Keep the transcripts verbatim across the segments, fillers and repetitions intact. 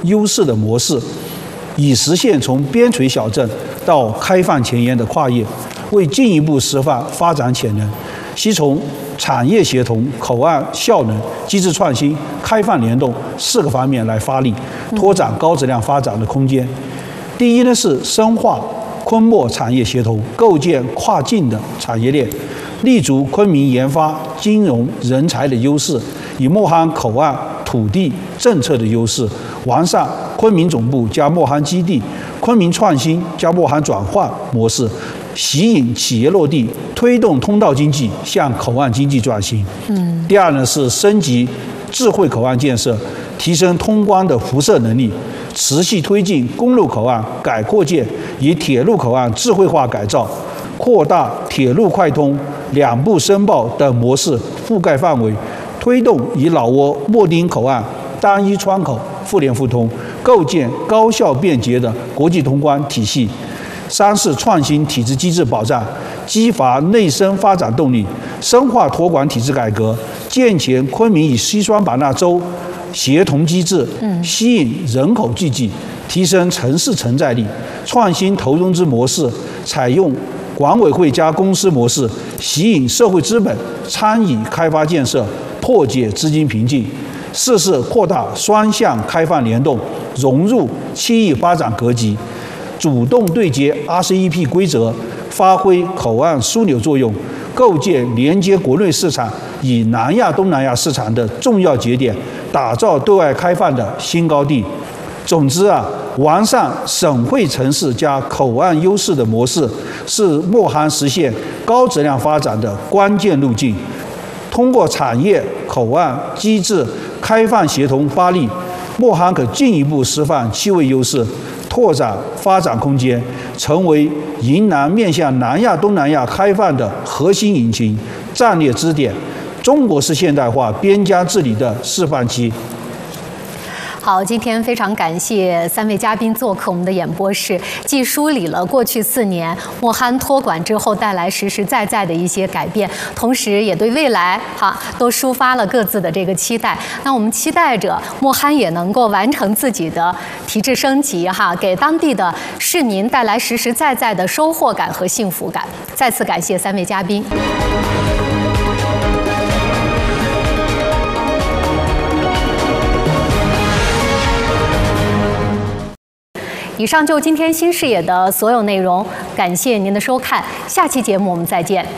优势的模式，以实现从边陲小镇到开放前沿的跨越，为进一步释放发展潜能，需从产业协同、口岸效能、机制创新、开放联动四个方面来发力，拓展高质量发展的空间。第一呢是深化昆墨产业协同，构建跨境的产业链，立足昆明研发、金融、人才的优势，以墨夯口岸土地政策的优势，完善昆明总部加墨夯基地、昆明创新加墨夯转换模式，吸引企业落地，推动通道经济向口岸经济转型。嗯。第二呢是升级智慧口岸建设，提升通关的辐射能力，持续推进公路口岸改扩建，以铁路口岸智慧化改造，扩大铁路快通、两步申报等模式覆盖范围，推动以老挝秣丁口岸单一窗口互联互通，构建高效便捷的国际通关体系。三是创新体制机制保障，激发内生发展动力，深化托管体制改革，健全昆明与西双版纳州协同机制，吸引人口济济，提升城市承载力。创新投融资模式，采用管委会加公司模式，吸引社会资本参与开发建设，破解资金瓶颈。四是扩大双向开放联动，融入区域发展格局，主动对接 R C E P 规则，发挥口岸枢纽作用，构建连接国内市场与南亚、东南亚市场的重要节点，打造对外开放的新高地。总之啊，完善省会城市加口岸优势的模式，是墨夯实现高质量发展的关键路径。通过产业、口岸、机制开放协同发力，墨夯可进一步释放区位优势，拓展发展空间，成为迎南面向南亚、东南亚开放的核心引擎、战略支点，中国式现代化边疆治理的示范期。 好，今天非常感谢三位嘉宾做客我们的演播室，既梳理了过去四年墨夯托管之后带来实实在在的一些改变，同时也对未来哈都抒发了各自的这个期待。那我们期待着墨夯也能够完成自己的体制升级哈，给当地的市民带来实实在在的收获感和幸福感。再次感谢三位嘉宾。以上就今天新视野的所有内容，感谢您的收看，下期节目我们再见。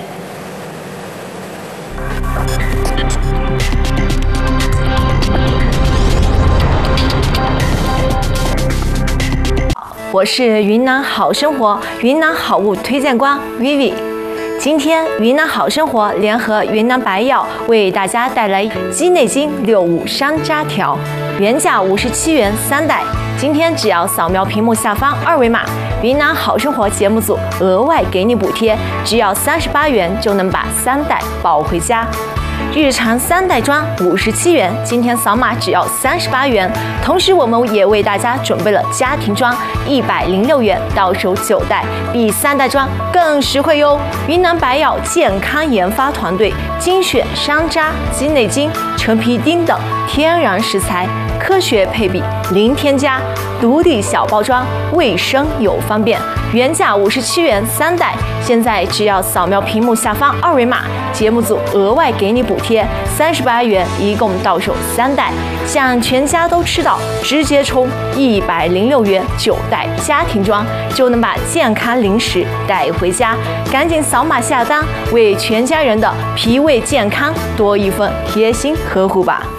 我是云南好生活云南好物推荐官 Vivi。今天云南好生活联合云南白药为大家带来鸡内金六五山楂条，原价五十七元三袋。今天只要扫描屏幕下方二维码，云南好生活节目组额外给你补贴，只要三十八元就能把三袋抱回家。日常三袋装五十七元，今天扫码只要三十八元。同时，我们也为大家准备了家庭装一百零六元，到手九袋，比三袋装更实惠哟。云南白药健康研发团队精选山楂、鸡内金、陈皮丁等天然食材，科学配比，零添加，独立小包装，卫生又方便。原价五十七元三袋，现在只要扫描屏幕下方二维码，节目组额外给你补贴三十八元，一共到手三袋，想全家都吃到，直接充一百零六元九袋家庭装，就能把健康零食带回家。赶紧扫码下单，为全家人的脾胃健康多一份贴心呵护吧。